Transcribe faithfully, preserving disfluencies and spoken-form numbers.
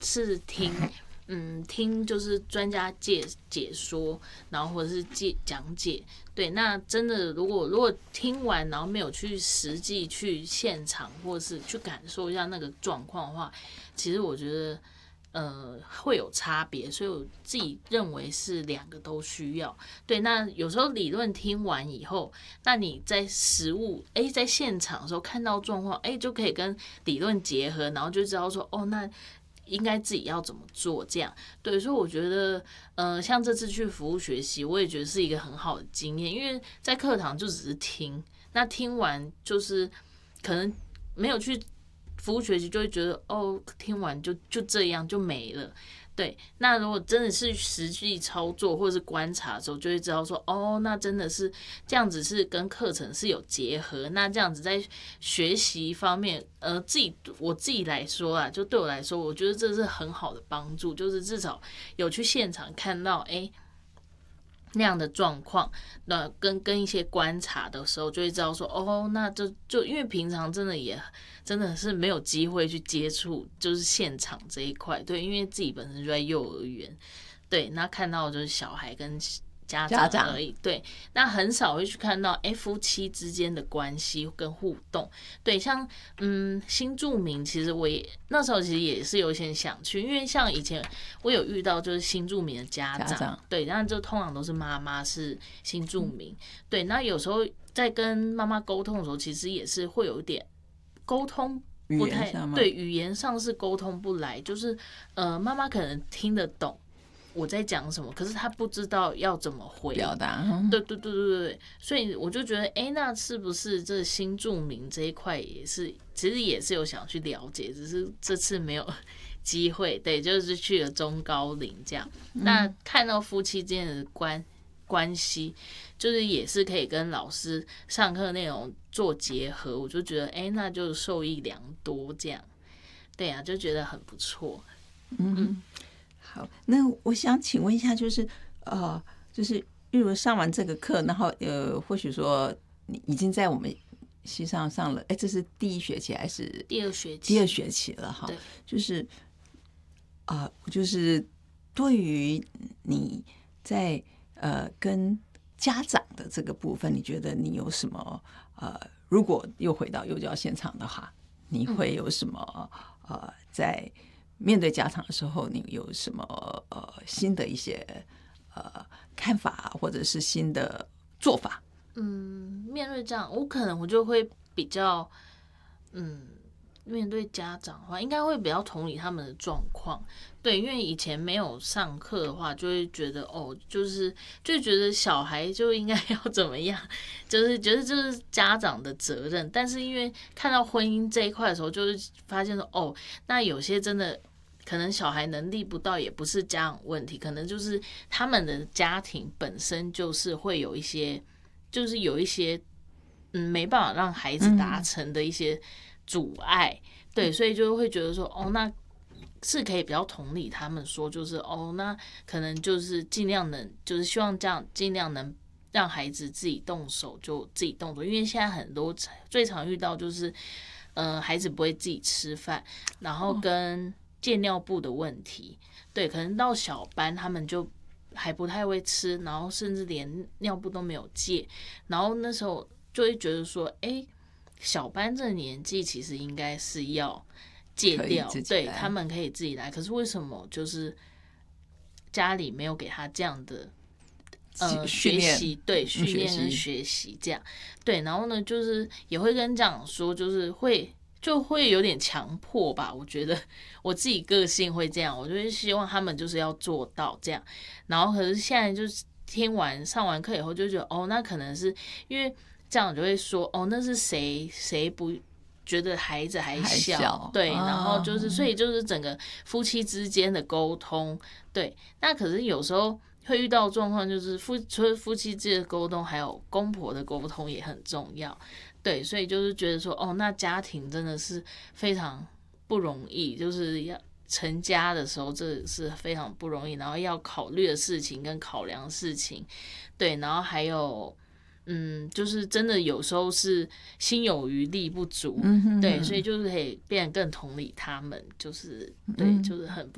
是听。嗯，听就是专家解解说，然后或者是解讲解，对，那真的如果如果听完，然后没有去实际去现场，或是去感受一下那个状况的话，其实我觉得呃会有差别，所以我自己认为是两个都需要。对，那有时候理论听完以后，那你在实物哎在现场的时候看到状况，哎就可以跟理论结合，然后就知道说哦那。应该自己要怎么做？这样对，所以我觉得，呃，像这次去服务学习，我也觉得是一个很好的经验，因为在课堂就只是听，那听完就是可能没有去服务学习，就会觉得哦，听完就就这样就没了。对，那如果真的是实际操作或者是观察的时候，就会知道说，哦，那真的是这样子，是跟课程是有结合。那这样子在学习方面，呃，自己我自己来说啊，就对我来说，我觉得这是很好的帮助，就是至少有去现场看到，哎。那样的状况，那跟跟一些观察的时候，就会知道说，哦，那就就因为平常真的也真的是没有机会去接触，就是现场这一块，对，因为自己本身就在幼儿园，对，那看到的就是小孩跟家长而已，对，那很少会去看到哎夫妻之间的关系跟互动，对，像嗯新住民，其实我也那时候其实也是有点想去，因为像以前我有遇到就是新住民的家长，家长对，然后就通常都是妈妈是新住民，嗯、对，那有时候在跟妈妈沟通的时候，其实也是会有一点沟通。不太对，语言上是沟通不来，就是呃，妈妈可能听得懂我在讲什么，可是他不知道要怎么回表达。 对对对对对，所以我就觉得，哎，那是不是这新住民这一块也是，其实也是有想去了解，只是这次没有机会。对，就是去了中高龄这样，那看到夫妻之间的关关系，就是也是可以跟老师上课内容做结合，我就觉得，哎，那就受益良多这样。对啊，就觉得很不错。 嗯。嗯好，那我想请问一下，就是呃，就是例如上完这个课，然后呃，或许说你已经在我们系上上了，哎，这是第一学期还是第二学期？ 第二学期了哈。就是啊、呃，就是对于你在呃跟家长的这个部分，你觉得你有什么呃，如果又回到幼教现场的话，你会有什么、嗯、呃在面对家长的时候，你有什么呃新的一些呃看法，或者是新的做法？ 嗯，面对这样，我可能我就会比较，嗯，面对家长的话，应该会比较同理他们的状况。对，因为以前没有上课的话，就会觉得哦，就是就觉得小孩就应该要怎么样，就是觉得这是家长的责任。但是因为看到婚姻这一块的时候，就是发现说哦，那有些真的。可能小孩能力不到，也不是家长问题，可能就是他们的家庭本身就是会有一些，就是有一些，嗯，没办法让孩子达成的一些阻碍，嗯、对，所以就会觉得说，哦，那是可以比较同理他们说，就是哦，那可能就是尽量能，就是希望这样尽量能让孩子自己动手就自己动手，因为现在很多最常遇到就是，呃，孩子不会自己吃饭，然后跟戒尿布的问题，对，可能到小班他们就还不太会吃，然后甚至连尿布都没有戒，然后那时候就会觉得说，哎、欸，小班这年纪其实应该是要戒掉，对，他们可以自己来，可是为什么就是家里没有给他这样的呃学习，对，训练跟学习这样，对，然后呢，就是也会跟家长说，就是会。就会有点强迫吧，我觉得我自己个性会这样，我就会希望他们就是要做到这样。然后可是现在就是听完上完课以后，就觉得哦，那可能是因为这样就会说哦，那是谁谁不觉得孩子还小，还小对，哦、然后就是所以就是整个夫妻之间的沟通，对。那可是有时候会遇到状况，就是夫除了夫妻之间的沟通，还有公婆的沟通也很重要。对，所以就是觉得说，哦，那家庭真的是非常不容易，就是要成家的时候，这是非常不容易，然后要考虑的事情跟考量的事情，对，然后还有，嗯，就是真的有时候是心有余力不足，嗯、对，所以就是可以变得更同理他们，就是对，就是很不。